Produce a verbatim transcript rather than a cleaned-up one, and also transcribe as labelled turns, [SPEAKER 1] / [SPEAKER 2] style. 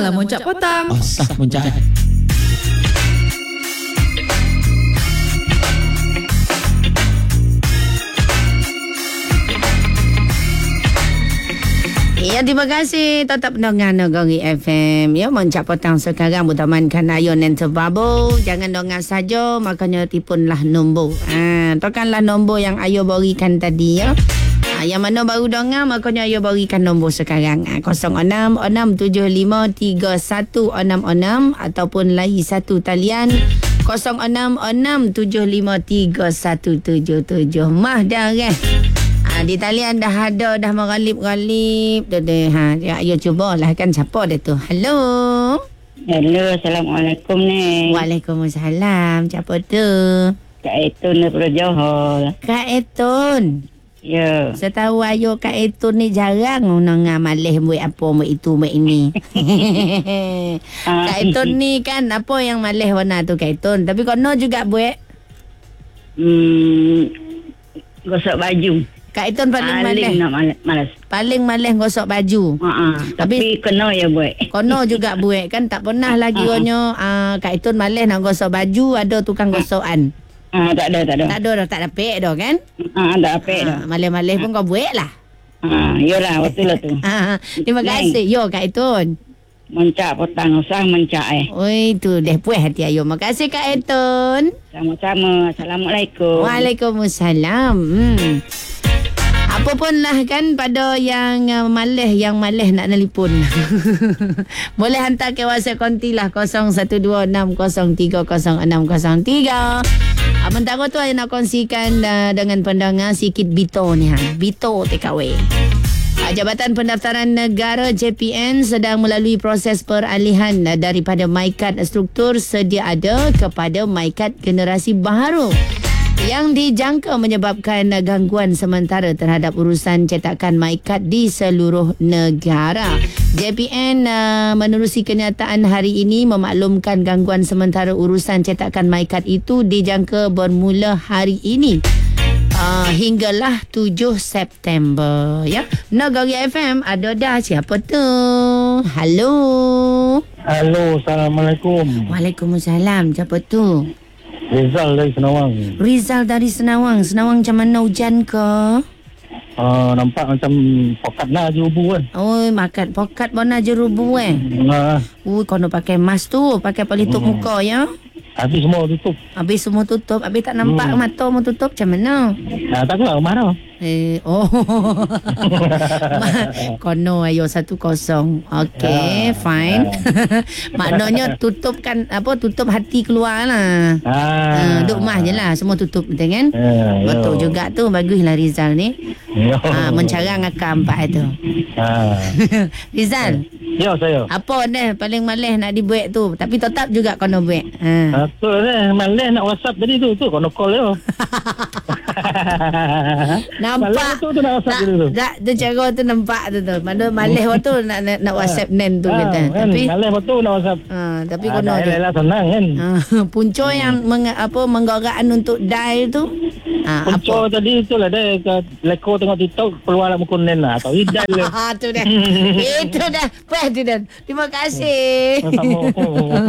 [SPEAKER 1] Sahlah Moncak Potang.
[SPEAKER 2] Oh, sah Moncak.
[SPEAKER 3] Ya, terima kasih tetap dengar Negeri F M. Ya, Moncak Potang sekarang bertemankan Ayon dan Terbabo. Jangan dengar saja, makanya tipunlah nombor. Ha, tekanlah nombor yang Ayo berikan tadi ya. Ha, yang mana baru dengar, makanya Ayo berikan nombor sekarang. Ha, kosong enam enam tujuh lima tiga satu enam enam ataupun lagi satu talian kosong enam enam tujuh lima tiga satu tujuh tujuh. Mah dah kan? Ha, di talian dah ada, dah meralip-ralip. Dah, dah. Ha, ya, ayo cubalah kan siapa dia tu. Hello.
[SPEAKER 4] Hello, Assalamualaikum ni.
[SPEAKER 3] Waalaikumsalam. Siapa tu?
[SPEAKER 4] Kak Etun daripada Johor.
[SPEAKER 3] Kak Etun.
[SPEAKER 4] Ya.
[SPEAKER 3] Setahu ayo Kak Etun ni jarang orang malih buat apa buat itu buat ini. Kak Etun ni kan apa yang malih warna tu Kak Etun. Tapi kono juga buat.
[SPEAKER 4] Hmm, gosok baju.
[SPEAKER 3] Kak Etun paling, paling malas.
[SPEAKER 4] Nak malas, malas.
[SPEAKER 3] Paling malas gosok baju.
[SPEAKER 4] Uh-uh. Tapi, tapi kena ya buat.
[SPEAKER 3] Kono juga buat kan, tak pernah lagi uh-uh. onyo uh, Kak Etun malas nak gosok baju, ada tukang gosokan.
[SPEAKER 4] Ah, uh, tak ada, tak ada.
[SPEAKER 3] Tak ada dah, tak ada pek dah kan?
[SPEAKER 4] Ah, uh, tak ada pek dah.
[SPEAKER 3] Malas-malas pun kau buat lah.
[SPEAKER 4] Ah, iyalah, betul lah tu.
[SPEAKER 3] Terima kasih. Yo Kak Etun.
[SPEAKER 4] Moncak Potang, usah moncak eh.
[SPEAKER 3] Oi, tu deh puas hati ayo. Makasih Kak Etun.
[SPEAKER 4] Sama-sama. Assalamualaikum.
[SPEAKER 3] Waalaikumsalam. Hmm. Apa pun lah kan pada yang uh, malas, yang malas nak nelipon. Boleh hantar ke WhatsApp konti lah kosong satu dua enam kosong tiga kosong enam kosong tiga. Sementara tu saya nak kongsikan uh, dengan pendengar sikit Bito ni ha. Bito T K W. Uh, Jabatan Pendaftaran Negara J P N sedang melalui proses peralihan uh, daripada MyKad struktur sedia ada kepada MyKad generasi baharu, yang dijangka menyebabkan gangguan sementara terhadap urusan cetakan MyKad di seluruh negara. J P N uh, menerusi kenyataan hari ini memaklumkan gangguan sementara urusan cetakan MyKad itu dijangka bermula hari ini uh, hinggalah tujuh September ya. Negeri F M ada dah siapa tu? Halo.
[SPEAKER 5] Halo, Assalamualaikum.
[SPEAKER 3] Waalaikumsalam. Siapa tu?
[SPEAKER 5] Rizal dari Senawang.
[SPEAKER 3] Rizal dari Senawang. Senawang macam mana, hujan ke?
[SPEAKER 5] Uh, nampak macam pokat lah jerubu kan.
[SPEAKER 3] Oh, makan pokat bona jerubu eh.
[SPEAKER 5] Nah.
[SPEAKER 3] Ui, kau nak pakai mask tu, pakai pelitup hmm. muka ya.
[SPEAKER 5] Habis semua tutup.
[SPEAKER 3] Habis semua tutup. Habis tak nampak hmm. mata mu tutup macam mana?
[SPEAKER 5] Nah, tak tahu marah.
[SPEAKER 3] Eh, oh. Kono ayo satu kosong. Okey, ya, fine. Ya. Maknanya tutupkan apa, tutup hati keluar lah. Ah. Uh, duk mah je lah, semua tutup betul kan? Ya, betul yo. Juga tu, baguslah Rizal ni. Ah, mencarang akak empat tu. Ah. Rizal.
[SPEAKER 5] Ya, saya.
[SPEAKER 3] Apa dah paling malas nak dibuat tu, tapi tetap juga kono buat. Ha.
[SPEAKER 5] Betul dah, malas nak WhatsApp tadi tu, tu kono call yo.
[SPEAKER 3] Nampak
[SPEAKER 5] tu tu nak WhatsApp
[SPEAKER 3] tu. Tak, tu cara tu nampak tu tu. Mana malas waktu nak nak, nak WhatsApp nen tu kata.
[SPEAKER 5] Kan, tapi malas waktu nak WhatsApp.
[SPEAKER 3] Ha, tapi kono je.
[SPEAKER 5] Lah senang kan.
[SPEAKER 3] Ha, punca hmm. yang meng, apa menggerakkan untuk dial tu.
[SPEAKER 5] Ha, punca tadi itulah dia leko tengok TikTok keluar lah muka nen lah atau dial lah.
[SPEAKER 3] Ha, tu dah. Itu dah. Puas tu dah. Terima kasih.
[SPEAKER 5] Sama.